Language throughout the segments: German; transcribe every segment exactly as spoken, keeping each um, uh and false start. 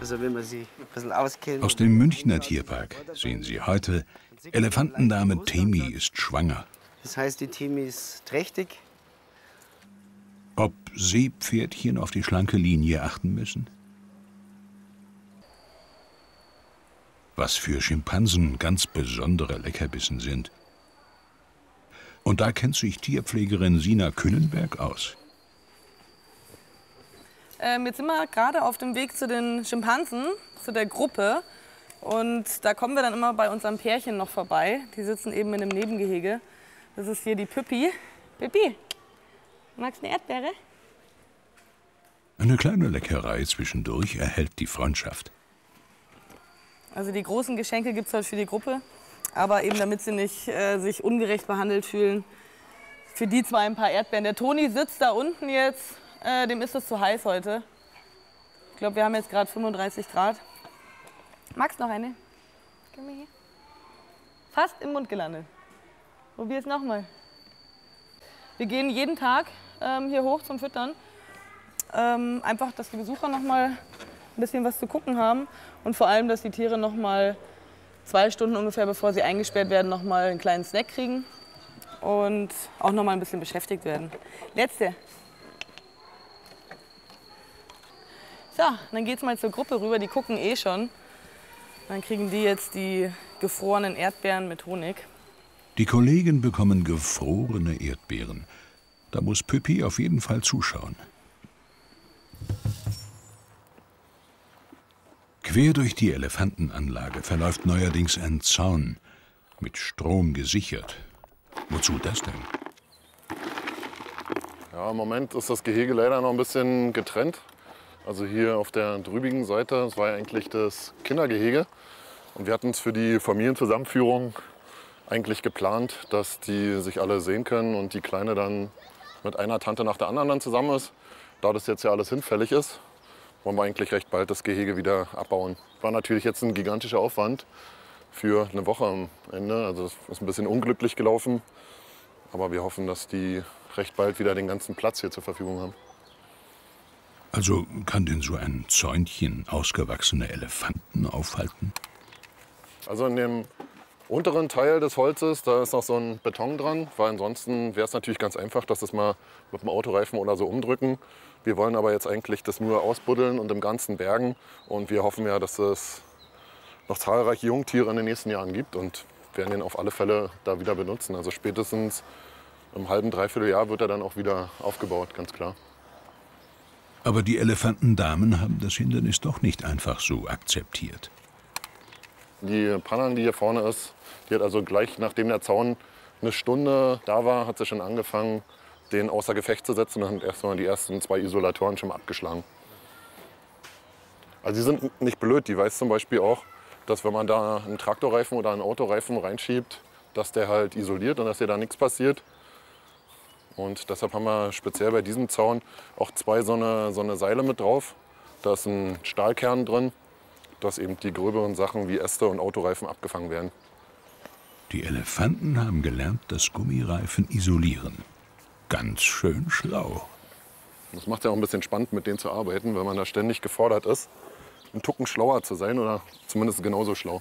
Also wenn man sich ein bisschen auskennt. Aus dem Münchner Tierpark sehen Sie heute, Elefantendame Temi ist schwanger. Das heißt, die Temi ist trächtig. Ob Seepferdchen auf die schlanke Linie achten müssen? Was für Schimpansen ganz besondere Leckerbissen sind. Und da kennt sich Tierpflegerin Sina Küllenberg aus. Ähm, jetzt sind wir gerade auf dem Weg zu den Schimpansen, zu der Gruppe. Und da kommen wir dann immer bei unserem Pärchen noch vorbei. Die sitzen eben in einem Nebengehege. Das ist hier die Püppi. Püppi, magst du eine Erdbeere? Eine kleine Leckerei zwischendurch erhält die Freundschaft. Also die großen Geschenke gibt es halt für die Gruppe. Aber eben damit sie nicht äh, sich ungerecht behandelt fühlen, für die zwei ein paar Erdbeeren. Der Toni sitzt da unten jetzt. Äh, dem ist es zu heiß heute. Ich glaube, wir haben jetzt gerade fünfunddreißig Grad. Magst du noch eine? Gib mir hier. Fast im Mund gelandet. Probier es nochmal. Wir gehen jeden Tag ähm, hier hoch zum Füttern. Ähm, einfach, dass die Besucher noch mal ein bisschen was zu gucken haben. Und vor allem, dass die Tiere noch mal zwei Stunden ungefähr, bevor sie eingesperrt werden, noch mal einen kleinen Snack kriegen. Und auch noch mal ein bisschen beschäftigt werden. Letzte. So, dann geht's mal zur Gruppe rüber, die gucken eh schon. Dann kriegen die jetzt die gefrorenen Erdbeeren mit Honig. Die Kollegen bekommen gefrorene Erdbeeren. Da muss Püppi auf jeden Fall zuschauen. Quer durch die Elefantenanlage verläuft neuerdings ein Zaun, mit Strom gesichert. Wozu das denn? Ja, im Moment ist das Gehege leider noch ein bisschen getrennt. Also hier auf der drübigen Seite, das war ja eigentlich das Kindergehege. Und wir hatten es für die Familienzusammenführung eigentlich geplant, dass die sich alle sehen können und die Kleine dann mit einer Tante nach der anderen dann zusammen ist. Da das jetzt ja alles hinfällig ist, wollen wir eigentlich recht bald das Gehege wieder abbauen. War natürlich jetzt ein gigantischer Aufwand für eine Woche am Ende. Also das ist ein bisschen unglücklich gelaufen. Aber wir hoffen, dass die recht bald wieder den ganzen Platz hier zur Verfügung haben. Also kann denn so ein Zäunchen ausgewachsene Elefanten aufhalten? Also in dem unteren Teil des Holzes, da ist noch so ein Beton dran, weil ansonsten wäre es natürlich ganz einfach, dass das mal mit dem Autoreifen oder so umdrücken. Wir wollen aber jetzt eigentlich das nur ausbuddeln und im Ganzen bergen. Und wir hoffen ja, dass es noch zahlreiche Jungtiere in den nächsten Jahren gibt und werden den auf alle Fälle da wieder benutzen. Also spätestens im halben, dreiviertel Jahr wird er dann auch wieder aufgebaut, ganz klar. Aber die Elefantendamen haben das Hindernis doch nicht einfach so akzeptiert. Die Panang, die hier vorne ist, die hat also gleich nachdem der Zaun eine Stunde da war, hat sie schon angefangen, den außer Gefecht zu setzen und hat erstmal die ersten zwei Isolatoren schon mal abgeschlagen. Also die sind nicht blöd, die weiß zum Beispiel auch, dass wenn man da einen Traktorreifen oder einen Autoreifen reinschiebt, dass der halt isoliert und dass hier da nichts passiert. Und deshalb haben wir speziell bei diesem Zaun auch zwei so eine, so eine Seile mit drauf. Da ist ein Stahlkern drin, dass eben die gröberen Sachen wie Äste und Autoreifen abgefangen werden. Die Elefanten haben gelernt, dass Gummireifen isolieren. Ganz schön schlau. Das macht ja auch ein bisschen spannend, mit denen zu arbeiten, weil man da ständig gefordert ist, einen Tucken schlauer zu sein oder zumindest genauso schlau.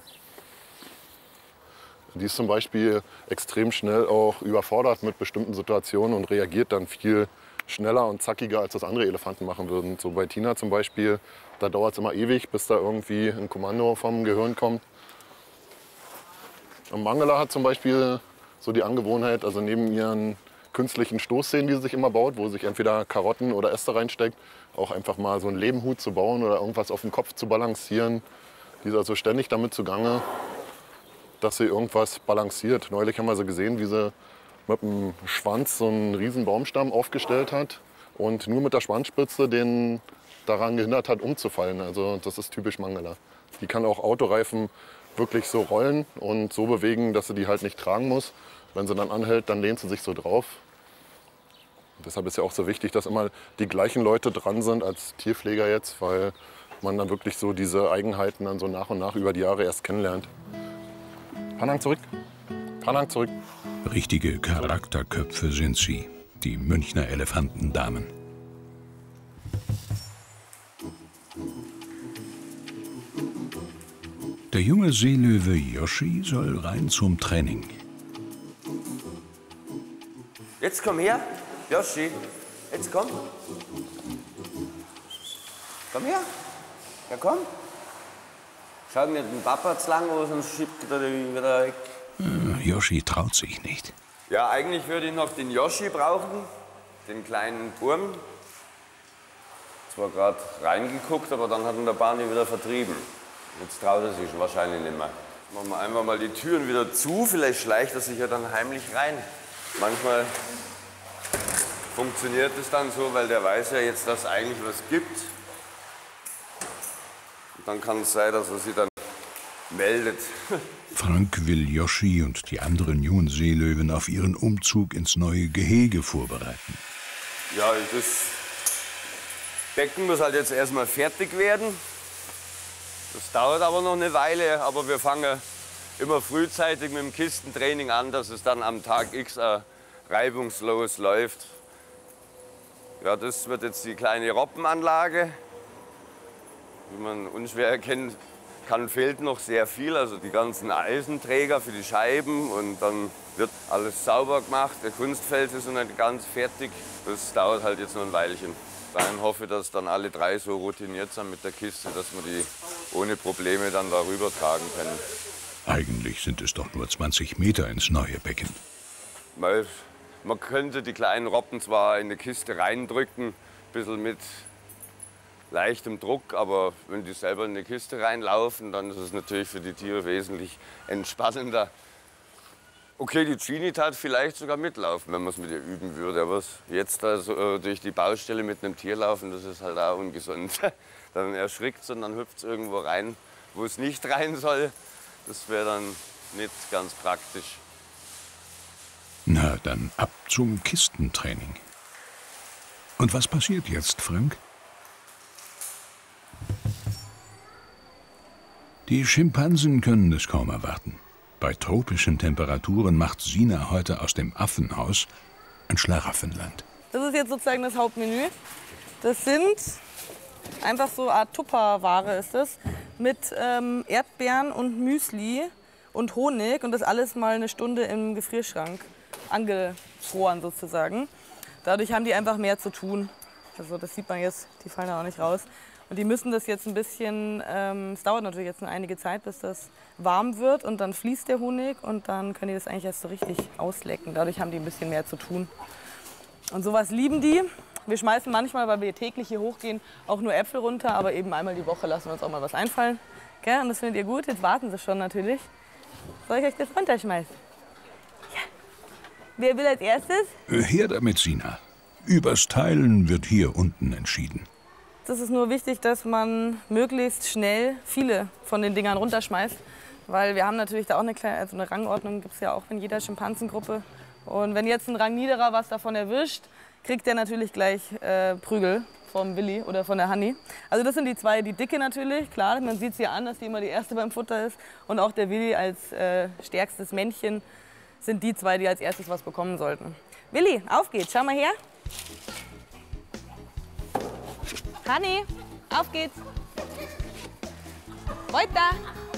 Die ist zum Beispiel extrem schnell auch überfordert mit bestimmten Situationen und reagiert dann viel schneller und zackiger, als das andere Elefanten machen würden. So bei Tina zum Beispiel, da dauert es immer ewig, bis da irgendwie ein Kommando vom Gehirn kommt. Und Mangala hat zum Beispiel so die Angewohnheit, also neben ihren künstlichen Stoßzähnen, die sie sich immer baut, wo sich entweder Karotten oder Äste reinsteckt, auch einfach mal so einen Lebenhut zu bauen oder irgendwas auf dem Kopf zu balancieren. Die ist also ständig damit zugange, dass sie irgendwas balanciert. Neulich haben wir sie gesehen, wie sie mit dem Schwanz so einen riesen Baumstamm aufgestellt hat und nur mit der Schwanzspitze den daran gehindert hat, umzufallen. Also das ist typisch Mangala. Die kann auch Autoreifen wirklich so rollen und so bewegen, dass sie die halt nicht tragen muss. Wenn sie dann anhält, dann lehnt sie sich so drauf. Und deshalb ist ja auch so wichtig, dass immer die gleichen Leute dran sind als Tierpfleger jetzt, weil man dann wirklich so diese Eigenheiten dann so nach und nach über die Jahre erst kennenlernt. Panang zurück. Panang zurück. Richtige Charakterköpfe sind sie, die Münchner Elefantendamen. Der junge Seelöwe Yoshi soll rein zum Training. Jetzt komm her, Yoshi. Jetzt komm. Komm her. Ja, komm. Schau mir den Papa zu lang, sonst schiebt er dich wieder weg. Yoshi traut sich nicht. Ja, eigentlich würde ich noch den Yoshi brauchen, den kleinen Burm. Zwar gerade reingeguckt, aber dann hat ihn der Barney wieder vertrieben. Jetzt traut er sich wahrscheinlich nicht mehr. Machen wir einfach mal die Türen wieder zu, vielleicht schleicht er sich ja dann heimlich rein. Manchmal funktioniert es dann so, weil der weiß ja jetzt, dass es eigentlich was gibt. Und dann kann es sein, dass er sich dann meldet. Frank will Yoshi und die anderen jungen Seelöwen auf ihren Umzug ins neue Gehege vorbereiten. Ja, das Becken muss halt jetzt erstmal fertig werden. Das dauert aber noch eine Weile, aber wir fangen immer frühzeitig mit dem Kistentraining an, dass es dann am Tag X äh, reibungslos läuft. Ja, das wird jetzt die kleine Robbenanlage. Wie man unschwer erkennen kann, fehlt noch sehr viel. Also die ganzen Eisenträger für die Scheiben und dann wird alles sauber gemacht. Der Kunstfels ist noch nicht ganz fertig. Das dauert halt jetzt noch ein Weilchen. Dann hoffe ich, dass dann alle drei so routiniert sind mit der Kiste, dass wir die ohne Probleme dann darüber tragen können. Eigentlich sind es doch nur zwanzig Meter ins neue Becken. Weil man könnte die kleinen Robben zwar in die Kiste reindrücken, ein bisschen mit leichtem Druck, aber wenn die selber in die Kiste reinlaufen, dann ist es natürlich für die Tiere wesentlich entspannender. Okay, die Genie tat vielleicht sogar mitlaufen, wenn man es mit ihr üben würde. Aber jetzt also, durch die Baustelle mit einem Tier laufen, das ist halt auch ungesund. Dann erschrickt es und dann hüpft es irgendwo rein, wo es nicht rein soll. Das wäre dann nicht ganz praktisch. Na, dann ab zum Kistentraining. Und was passiert jetzt, Frank? Die Schimpansen können es kaum erwarten. Bei tropischen Temperaturen macht Sina heute aus dem Affenhaus ein Schlaraffenland. Das ist jetzt sozusagen das Hauptmenü. Das sind einfach so eine Art Tupperware ist das, mit ähm, Erdbeeren und Müsli und Honig und das alles mal eine Stunde im Gefrierschrank angefroren sozusagen. Dadurch haben die einfach mehr zu tun. Also das sieht man jetzt, die fallen da auch nicht raus. Und die müssen das jetzt ein bisschen, ähm, es dauert natürlich jetzt noch einige Zeit, bis das warm wird und dann fließt der Honig und dann können die das eigentlich erst so richtig auslecken. Dadurch haben die ein bisschen mehr zu tun. Und sowas lieben die. Wir schmeißen manchmal, weil wir täglich hier hochgehen, auch nur Äpfel runter, aber eben einmal die Woche lassen wir uns auch mal was einfallen. Gell? Und das findet ihr gut? Jetzt warten sie schon natürlich. Soll ich euch das runterschmeißen? Ja. Wer will als erstes? Her damit, Sina. Übers Teilen wird hier unten entschieden. Es ist nur wichtig, dass man möglichst schnell viele von den Dingern runterschmeißt. Weil wir haben natürlich da auch eine kleine, also eine Rangordnung gibt es ja auch in jeder Schimpansengruppe. Und wenn jetzt ein Rangniederer was davon erwischt, kriegt der natürlich gleich äh, Prügel vom Willi oder von der Hanni. Also das sind die zwei, die Dicke natürlich, klar, man sieht sie an, dass die immer die erste beim Futter ist. Und auch der Willi als äh, stärkstes Männchen sind die zwei, die als erstes was bekommen sollten. Willi, auf geht's, schau mal her. Hanni, auf geht's. Weiter.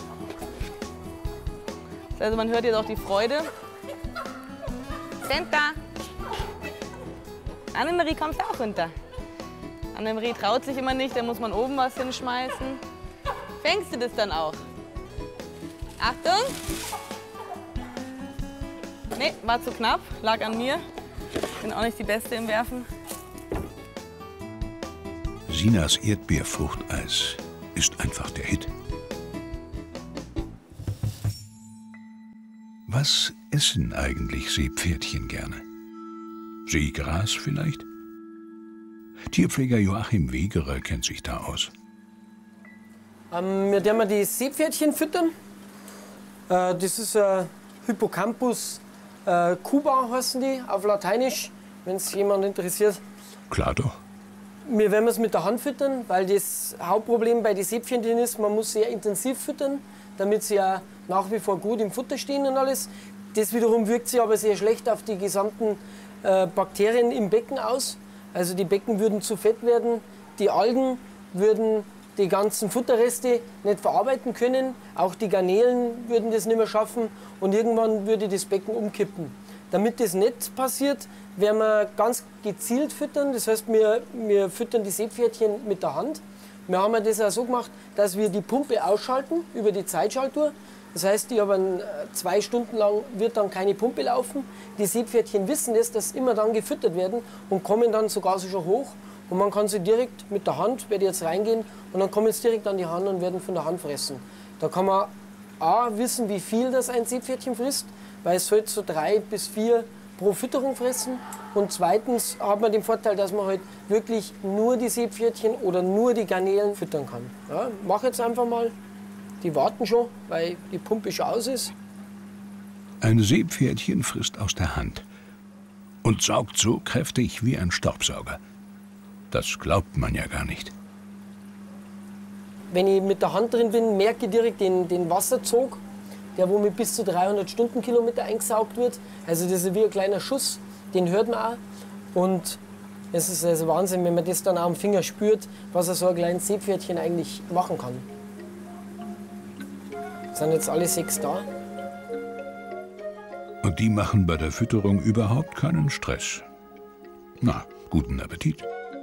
Also man hört jetzt auch die Freude. Center. Annemarie, kommst du auch runter? Annemarie traut sich immer nicht, da muss man oben was hinschmeißen. Fängst du das dann auch? Achtung! Nee, war zu knapp, lag an mir. Bin auch nicht die Beste im Werfen. Sinas Erdbeerfruchteis ist einfach der Hit. Was essen eigentlich Seepferdchen gerne? Seegras vielleicht? Tierpfleger Joachim Wegerer kennt sich da aus. Ähm, wir werden die Seepferdchen füttern. Äh, das ist äh, Hippocampus äh, cuba, heißen die auf Lateinisch, wenn es jemand interessiert. Klar doch. Wir werden es mit der Hand füttern, weil das Hauptproblem bei den Seepferdchen ist, man muss sehr intensiv füttern, damit sie ja nach wie vor gut im Futter stehen und alles. Das wiederum wirkt sich aber sehr schlecht auf die gesamten äh, Bakterien im Becken aus. Also die Becken würden zu fett werden, die Algen würden die ganzen Futterreste nicht verarbeiten können. Auch die Garnelen würden das nicht mehr schaffen und irgendwann würde das Becken umkippen. Damit das nicht passiert, werden wir ganz gezielt füttern. Das heißt, wir, wir füttern die Seepferdchen mit der Hand. Wir haben das auch so gemacht, dass wir die Pumpe ausschalten über die Zeitschaltuhr. Das heißt, die haben zwei Stunden lang wird dann keine Pumpe laufen. Die Seepferdchen wissen das, dass immer dann gefüttert werden und kommen dann sogar so schon hoch. Und man kann sie direkt mit der Hand, werde jetzt reingehen, und dann kommen sie direkt an die Hand und werden von der Hand fressen. Da kann man A, wissen, wie viel das ein Seepferdchen frisst, weil es sollte so drei bis vier pro Fütterung fressen. Und zweitens hat man den Vorteil, dass man halt wirklich nur die Seepferdchen oder nur die Garnelen füttern kann. Ja, mach jetzt einfach mal. Die warten schon, weil die Pumpe schon aus ist. Ein Seepferdchen frisst aus der Hand und saugt so kräftig wie ein Staubsauger. Das glaubt man ja gar nicht. Wenn ich mit der Hand drin bin, merke ich direkt den, den Wasserzug, der wo mit bis zu dreihundert Stundenkilometer eingesaugt wird. Also das ist wie ein kleiner Schuss, den hört man auch. Und es ist also Wahnsinn, wenn man das dann auch am Finger spürt, was so ein kleines Seepferdchen eigentlich machen kann. Sind jetzt alle sechs da. Und die machen bei der Fütterung überhaupt keinen Stress. Na, guten Appetit.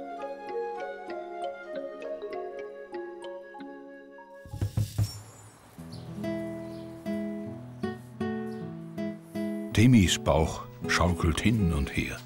Temis Bauch schaukelt hin und her.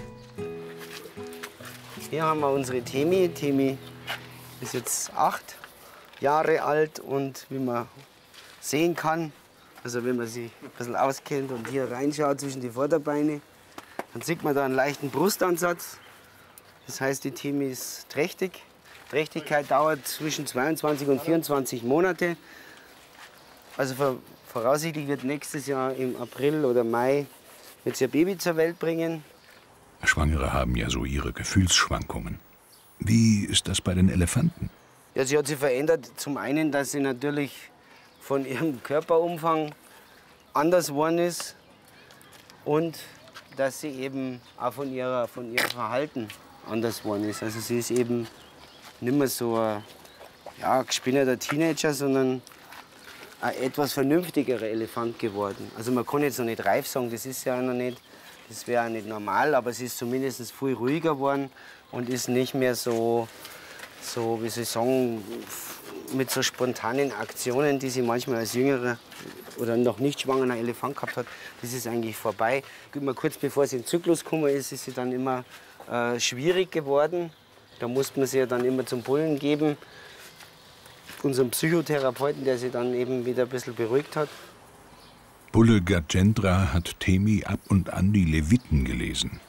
Hier haben wir unsere Temi. Temi ist jetzt acht Jahre alt und wie man sehen kann, also wenn man sich ein bisschen auskennt und hier reinschaut zwischen die Vorderbeine, dann sieht man da einen leichten Brustansatz. Das heißt, die Temi ist trächtig. Trächtigkeit dauert zwischen zweiundzwanzig und vierundzwanzig Monate. Also voraussichtlich wird nächstes Jahr im April oder Mai wird sie ein Baby zur Welt bringen. Schwangere haben ja so ihre Gefühlsschwankungen. Wie ist das bei den Elefanten? Ja, sie hat sich verändert. Zum einen, dass sie natürlich von ihrem Körperumfang anders geworden ist und dass sie eben auch von, ihrer, von ihrem Verhalten anders geworden ist. Also sie ist eben nicht mehr so ein ja, gespinnerter Teenager, sondern ein etwas vernünftigerer Elefant geworden. Also man kann jetzt noch nicht reif sagen, das ist ja noch nicht, das wäre auch nicht normal, aber sie ist zumindest viel ruhiger geworden und ist nicht mehr so, so wie soll ich sagen, mit so spontanen Aktionen, die sie manchmal als jüngerer oder noch nicht schwangerer Elefant gehabt hat. Das ist eigentlich vorbei. Immer kurz bevor sie in den Zyklus gekommen ist, ist sie dann immer äh, schwierig geworden. Da musste man sie ja dann immer zum Bullen geben. Unseren Psychotherapeuten, der sie dann eben wieder ein bisschen beruhigt hat. Bulle Gajendra hat Temi ab und an die Leviten gelesen.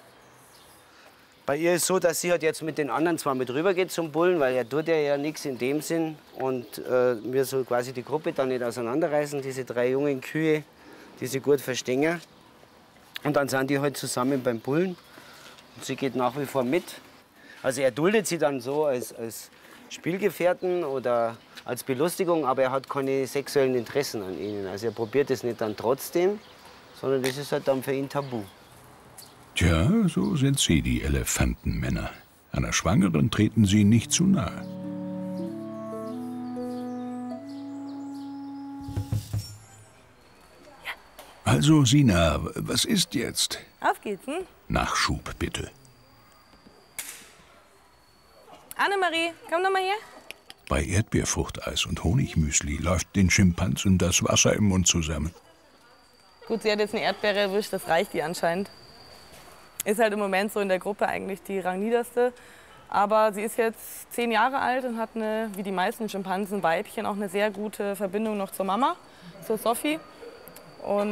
Bei ihr ist es so, dass sie halt jetzt mit den anderen zwar mit rüber geht zum Bullen, weil er tut ja, ja nichts in dem Sinn. Und äh, wir so quasi die Gruppe dann nicht auseinanderreißen, diese drei jungen Kühe, die sie gut verstehen. Und dann sind die halt zusammen beim Bullen. Und sie geht nach wie vor mit. Also er duldet sie dann so als, als Spielgefährten oder als Belustigung, aber er hat keine sexuellen Interessen an ihnen. Also er probiert es nicht dann trotzdem, sondern das ist halt dann für ihn tabu. Tja, so sind sie, die Elefantenmänner. Einer Schwangeren treten sie nicht zu nahe. Also, Sina, was ist jetzt? Auf geht's, hm? Nachschub, bitte. Annemarie, komm doch mal her. Bei Erdbeerfruchteis und Honigmüsli läuft den Schimpansen das Wasser im Mund zusammen. Gut, sie hat jetzt eine Erdbeere erwischt, das reicht ihr anscheinend. Ist halt im Moment so in der Gruppe eigentlich die rangniederste. Aber sie ist jetzt zehn Jahre alt und hat, eine, wie die meisten Schimpansen, Weibchen, auch eine sehr gute Verbindung noch zur Mama, zur Sophie. Und